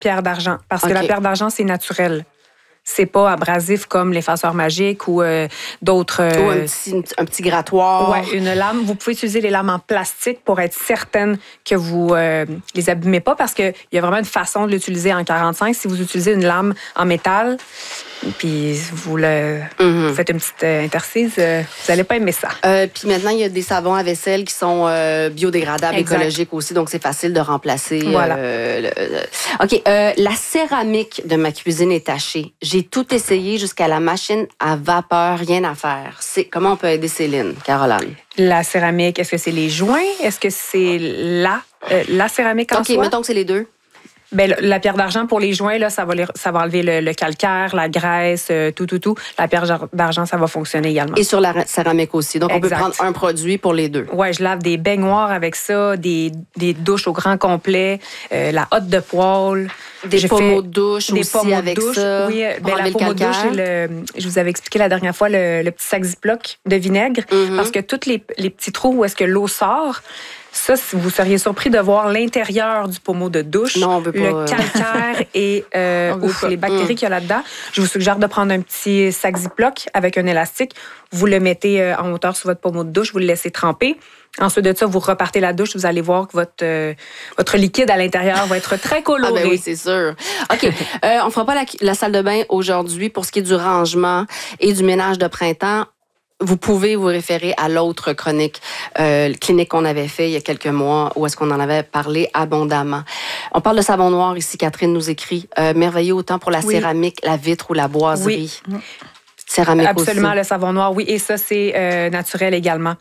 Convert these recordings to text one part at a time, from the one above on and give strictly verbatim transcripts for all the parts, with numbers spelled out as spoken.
pierre d'argent. Parce Okay. que la pierre d'argent, c'est naturel. C'est pas abrasif comme l'effaceur magique ou euh, d'autres... Euh... Ou un petit, un petit grattoir. Ouais, une lame. Vous pouvez utiliser les lames en plastique pour être certaine que vous euh, les abîmez pas parce qu'il y a vraiment une façon de l'utiliser en quarante-cinq. Si vous utilisez une lame en métal, puis vous, le, Mm-hmm. vous faites une petite euh, intercise, euh, vous n'allez pas aimer ça. Euh, puis maintenant, il y a des savons à vaisselle qui sont euh, biodégradables, Exact. écologiques aussi, donc c'est facile de remplacer. Voilà. Euh, le, le... OK. Euh, la céramique de ma cuisine est tachée. J'ai tout essayé jusqu'à la machine à vapeur, rien à faire. C'est comment on peut aider Céline, Caroline? La céramique, est-ce que c'est les joints? Est-ce que c'est la, euh, la céramique en OK, soi? mettons que c'est les deux. Ben, la pierre d'argent, pour les joints, là, ça, va les, ça va enlever le, le calcaire, la graisse, euh, tout, tout, tout. La pierre d'argent, ça va fonctionner également. Et sur la céramique aussi. Donc, Exact. on peut prendre un produit pour les deux. Ouais, je lave des baignoires avec ça, des, des douches au grand complet, euh, la hotte de poêle. Des J'ai pommeaux fait de douche des aussi pommeaux avec de douche. ça. Oui, ben, la enlever le pommeau de douche, calcaire. c'est le, je vous avais expliqué la dernière fois, le, le petit sac Ziploc de vinaigre. Mm-hmm. Parce que tous les, les petits trous où est-ce que l'eau sort, ça, vous seriez surpris de voir l'intérieur du pommeau de douche, Non, on veut pas, le euh. calcaire et euh, On veut ouf, pas. les bactéries Mm. qu'il y a là-dedans. Je vous suggère de prendre un petit sac Ziploc avec un élastique. Vous le mettez euh, en hauteur sur votre pommeau de douche, vous le laissez tremper. Ensuite de ça, vous repartez la douche, vous allez voir que votre, euh, votre liquide à l'intérieur va être très coloré. Ah ben oui, c'est sûr. OK. euh, on fera pas la, la salle de bain aujourd'hui pour ce qui est du rangement et du ménage de printemps. Vous pouvez vous référer à l'autre chronique euh, clinique qu'on avait fait il y a quelques mois où est-ce qu'on en avait parlé abondamment. On parle de savon noir ici. Catherine nous écrit euh, merveilleux autant pour la Oui. céramique, la vitre ou la boiserie. Oui. Céramique Absolument, aussi. le savon noir, oui. Et ça, c'est euh, naturel également.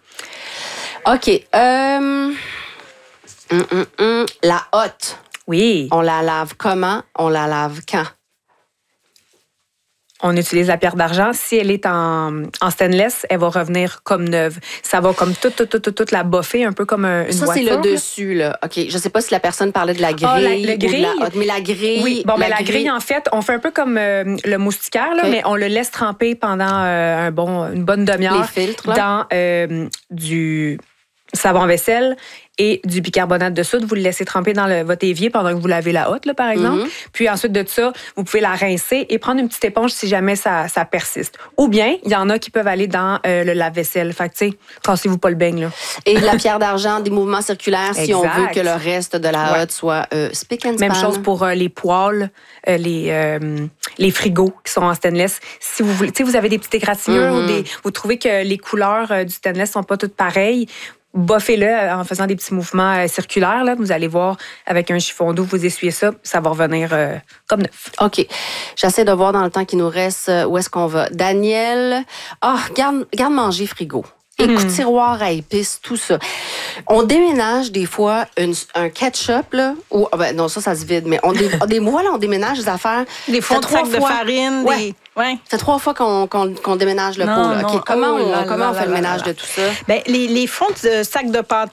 OK. Euh... hum, hum, hum. La hotte, Oui. on la lave comment? On la lave quand? On utilise la pierre d'argent. Si elle est en, en stainless, elle va revenir comme neuve. Ça va comme toute, toute, toute, toute la boffer, un peu comme un- une Ça, voiture. c'est le là. dessus, là. OK. Je sais pas si la personne parlait de la grille. Ah, la- le ou de grille? la hotte, mais la grille. Oui, bon, mais la grille, en fait, on fait un peu comme euh, le moustiquaire, là, Ok. mais on le laisse tremper pendant euh, un bon, une bonne demi-heure Les filtres, là. dans euh, du savon vaisselle et du bicarbonate de soude. Vous le laissez tremper dans le, votre évier pendant que vous lavez la hotte, là, par exemple. Mm-hmm. Puis ensuite de ça, vous pouvez la rincer et prendre une petite éponge si jamais ça, ça persiste. Ou bien, il y en a qui peuvent aller dans euh, le lave-vaisselle. Fait que, tu sais, cassez-vous pas le beigne, là. Et de la pierre d'argent, des mouvements circulaires si on Exact. veut que le reste de la Ouais. hotte soit euh, spick and Même span. chose pour euh, les poêles, euh, les, euh, les frigos qui sont en stainless. Si vous voulez, tu sais, vous avez des petites égratignures Mm-hmm. ou des, vous trouvez que les couleurs euh, du stainless sont pas toutes pareilles, boffez-le euh, en faisant des petits mouvements euh, circulaires. Là. Vous allez voir, avec un chiffon d'eau, vous essuyez ça, ça va revenir euh, comme neuf. OK. J'essaie de voir dans le temps qui nous reste euh, où est-ce qu'on va. Daniel, ah, garde, garde manger frigo. Écoute, tiroir à épices, tout ça. On déménage des fois une- un ketchup, là, ou, ah ben, non, ça, ça se vide, mais on, dé, des mois, là, on déménage des affaires. Des fonds Ça de fait sac trois de fois. farine. Ouais. Des... Ouais. Ça fait trois fois qu'on qu'on, qu'on déménage le Non, pot, là. non. OK. Comment, Oh on, là comment là on fait là le là ménage là. de tout ça? Ben, les, les fonds de sac de pâte,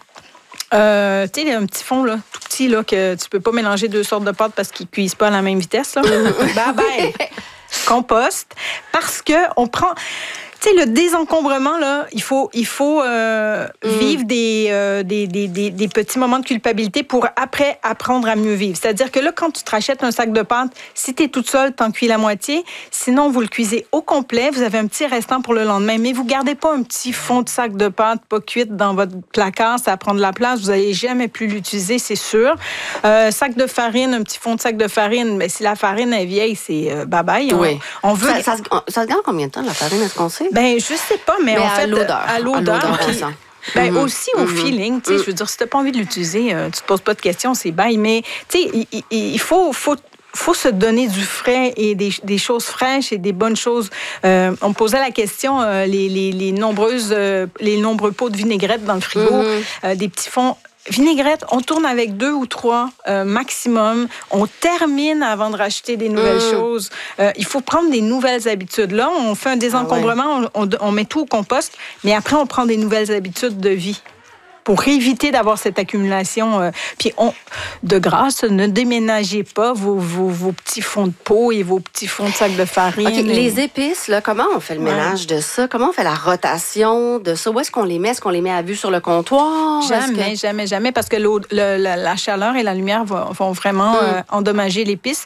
euh, tu sais, un petit fond là, tout petit, là, que tu peux pas mélanger deux sortes de pâtes parce qu'ils cuisent pas à la même vitesse. Là. ben, ben, compost. Parce que on prend... Tu sais, le désencombrement, là, il faut, il faut euh, Mm. vivre des, euh, des, des, des, des petits moments de culpabilité pour après apprendre à mieux vivre. C'est-à-dire que là, quand tu te rachètes un sac de pâte, si tu es toute seule, t'en cuis la moitié. Sinon, vous le cuisez au complet. Vous avez un petit restant pour le lendemain. Mais vous gardez pas un petit fond de sac de pâte pas cuite dans votre placard. Ça prend de la place. Vous n'allez jamais plus l'utiliser, c'est sûr. Euh, sac de farine, un petit fond de sac de farine. Mais si la farine est vieille, c'est euh, bye-bye. Oui. On, on veut... Ça, ça, se- ça se garde combien de temps, la farine, est-ce qu'on sait? Ben, je sais pas, mais, Mais en à fait, l'odeur. à À l'odeur. l'odeur, puis, on sent. ben, Mhm. aussi au Mhm. feeling, tu sais, je veux dire, si t'as pas envie de l'utiliser, euh, tu te poses pas de questions, c'est bye. Mais, tu sais, il, il- il faut, faut, faut se donner du frais et des, des choses fraîches et des bonnes choses. Euh, on me posait la question, euh, les, les, les nombreuses, euh, les nombreux pots de vinaigrette dans le frigo, Mhm. euh, des petits fonds. Vinaigrette, on tourne avec deux ou trois euh, maximum. On termine avant de racheter des nouvelles Mm. choses. Euh, il faut prendre des nouvelles habitudes. Là, on fait un désencombrement, on, on- on met tout au compost, mais après, on prend des nouvelles habitudes de vie. pour éviter d'avoir cette accumulation. Euh, puis, on, de grâce, ne déménagez pas vos, vos, vos petits fonds de pot et vos petits fonds de sac de farine. Okay, et... Les épices, là, comment on fait le ménage ouais. de ça? Comment on fait la rotation de ça? Où est-ce qu'on les met? Est-ce qu'on les met à vue sur le comptoir? Jamais, que... jamais, jamais, parce que l'eau, le, la, la chaleur et la lumière vont, vont vraiment mm. euh, endommager l'épice.